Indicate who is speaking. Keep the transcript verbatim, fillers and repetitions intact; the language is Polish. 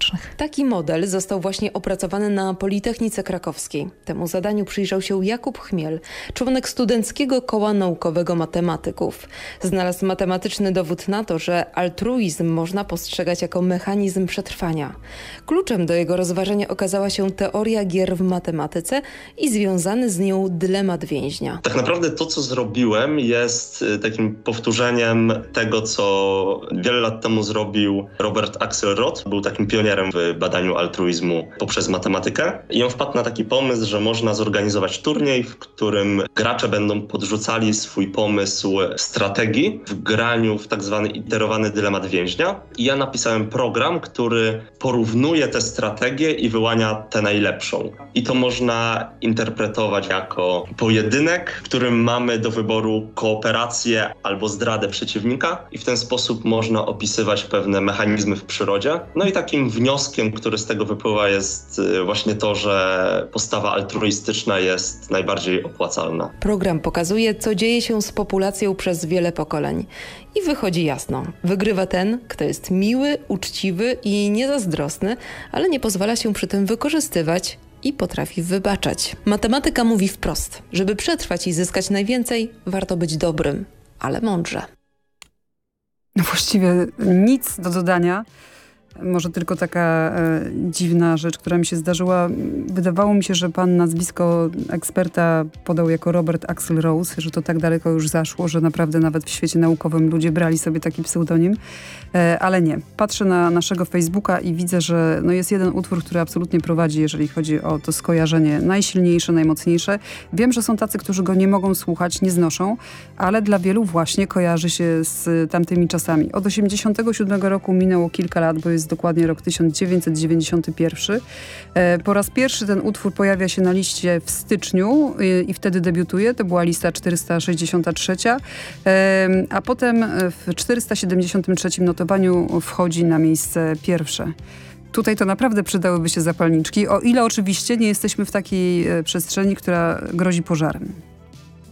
Speaker 1: matematycznych.
Speaker 2: Taki model został właśnie opracowany na Politechnice Krakowskiej. Temu zadaniu przyjrzał się Jakub Chmiel, członek Studenckiego Koła Naukowego Matematyków. Znalazł matematyczny dowód na to, że altruizm można postrzegać jako mechanizm przetrwania. Kluczem do jego rozważania okazała się teoria gier w matematyce i związany z nią dylemat więźnia.
Speaker 3: Tak naprawdę to, co zrobiłem, jest takim powtórzeniem tego, co wiele lat temu zrobił Robert Axelrod. Był takim pionierem w badaniu altruizmu poprzez matematykę. I on wpadł na taki pomysł, że można zorganizować turniej, w którym gracze będą podrzucali swój pomysł strategii w graniu w tak zwany iterowany dylemat więźnia. I ja napisałem program, który porównuje te strategie i wyłania tę najlepszą. I to można interpretować jako pojedynek, w którym mamy do wyboru kooperację albo zdradę przeciwnika i w ten sposób można opisywać pewne mechanizmy w przyrodzie. No i takim wnioskiem, który z tego wypływa, jest właśnie to, że postawa altruistyczna jest najbardziej opłacalna.
Speaker 2: Program pokazuje, co dzieje się z populacją przez wiele pokoleń. I wychodzi jasno. Wygrywa ten, kto jest miły, uczciwy i niezazdrosny, ale nie pozwala się przy tym wykorzystywać i potrafi wybaczać. Matematyka mówi wprost, żeby przetrwać i zyskać najwięcej, warto być dobrym, ale mądrze.
Speaker 4: No właściwie nic do dodania. Może tylko taka e, dziwna rzecz, która mi się zdarzyła. Wydawało mi się, że pan nazwisko eksperta podał jako Robert Axel Rose, że to tak daleko już zaszło, że naprawdę nawet w świecie naukowym ludzie brali sobie taki pseudonim. E, ale nie. Patrzę na naszego Facebooka i widzę, że no jest jeden utwór, który absolutnie prowadzi, jeżeli chodzi o to skojarzenie najsilniejsze, najmocniejsze. Wiem, że są tacy, którzy go nie mogą słuchać, nie znoszą, ale dla wielu właśnie kojarzy się z tamtymi czasami. Od osiemdziesiątego siódmego roku minęło kilka lat, bo jest dokładnie rok tysiąc dziewięćset dziewięćdziesiąty pierwszy. E, po raz pierwszy ten utwór pojawia się na liście w styczniu i, i wtedy debiutuje. To była lista czterysta sześćdziesiąta trzy. E, a potem w czterysta siedemdziesiątym trzecim notowaniu wchodzi na miejsce pierwsze. Tutaj to naprawdę przydałyby się zapalniczki, o ile oczywiście nie jesteśmy w takiej przestrzeni, która grozi pożarem.